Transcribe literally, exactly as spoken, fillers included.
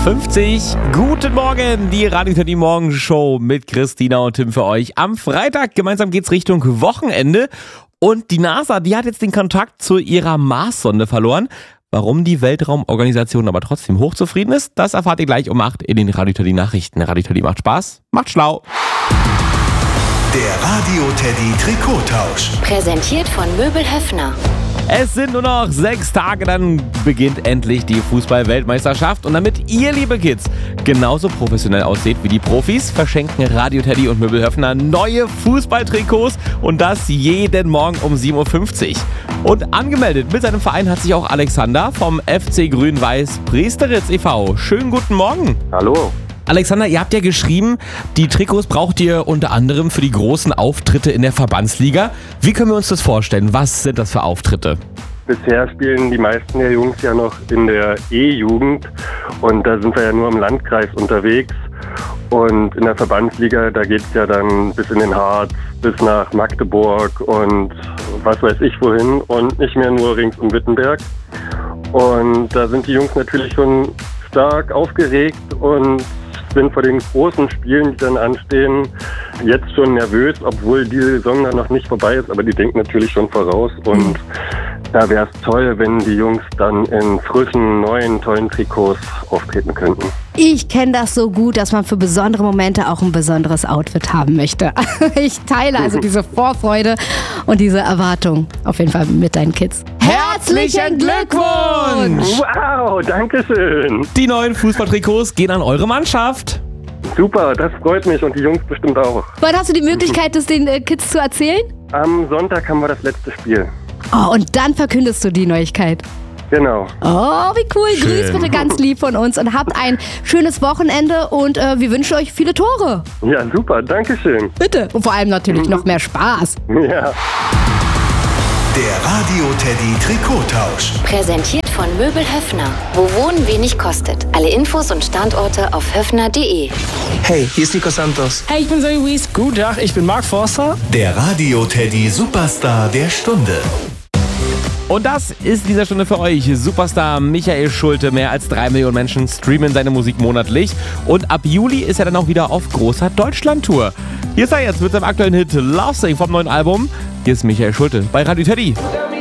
fünfzig. Guten Morgen, die Radio Teddy Morgenshow mit Christina und Tim für euch. Am Freitag gemeinsam geht's Richtung Wochenende und die NASA, die hat jetzt den Kontakt zu ihrer Mars-Sonde verloren. Warum die Weltraumorganisation aber trotzdem hochzufrieden ist, das erfahrt ihr gleich um acht in den Radio Teddy Nachrichten. Radio Teddy macht Spaß, macht schlau. Der Radio Teddy Trikottausch. Präsentiert von Möbel Höffner. Es sind nur noch sechs Tage, dann beginnt endlich die Fußball-Weltmeisterschaft. Und damit ihr, liebe Kids, genauso professionell aussieht wie die Profis, verschenken Radio Teddy und Möbel Höffner neue Fußballtrikots und das jeden Morgen um sieben Uhr fünfzig. Und angemeldet mit seinem Verein hat sich auch Alexander vom F C Grün-Weiß Priesteritz e V Schönen guten Morgen. Hallo. Alexander, ihr habt ja geschrieben, die Trikots braucht ihr unter anderem für die großen Auftritte in der Verbandsliga. Wie können wir uns das vorstellen? Was sind das für Auftritte? Bisher spielen die meisten der Jungs ja noch in der E-Jugend und da sind wir ja nur im Landkreis unterwegs. Und in der Verbandsliga, da geht es ja dann bis in den Harz, bis nach Magdeburg und was weiß ich wohin und nicht mehr nur rings um Wittenberg. Und da sind die Jungs natürlich schon stark aufgeregt und sind vor den großen Spielen, die dann anstehen, jetzt schon nervös, obwohl die Saison dann noch nicht vorbei ist, aber die denken natürlich schon voraus und da wäre es toll, wenn die Jungs dann in frischen, neuen, tollen Trikots auftreten könnten. Ich kenne das so gut, dass man für besondere Momente auch ein besonderes Outfit haben möchte. Ich teile also diese Vorfreude und diese Erwartung auf jeden Fall mit deinen Kids. Herzlichen Glückwunsch! Wow, danke schön. Die neuen Fußballtrikots gehen an eure Mannschaft. Super, das freut mich und die Jungs bestimmt auch. Wann hast du die Möglichkeit, das den äh, Kids zu erzählen? Am Sonntag haben wir das letzte Spiel. Oh, und dann verkündest du die Neuigkeit. Genau. Oh, wie cool. Schön. Grüß bitte ganz lieb von uns und habt ein schönes Wochenende und äh, wir wünschen euch viele Tore. Ja, super, danke schön. Bitte. Und vor allem natürlich noch mehr Spaß. Ja. Der Radio Teddy Trikottausch. Präsentiert von Möbel Höffner. Wo Wohnen wenig kostet. Alle Infos und Standorte auf höffner punkt de. Hey, hier ist Nico Santos. Hey, ich bin Zoe Wies. Guten Tag, ich bin Mark Forster. Der Radio Teddy Superstar der Stunde. Und das ist dieser Stunde für euch Superstar Michael Schulte. Mehr als drei Millionen Menschen streamen seine Musik monatlich. Und ab Juli ist er dann auch wieder auf großer Deutschland-Tour. Hier ist er jetzt mit seinem aktuellen Hit Love Sing vom neuen Album. Hier ist Michael Schulte bei Radio Teddy.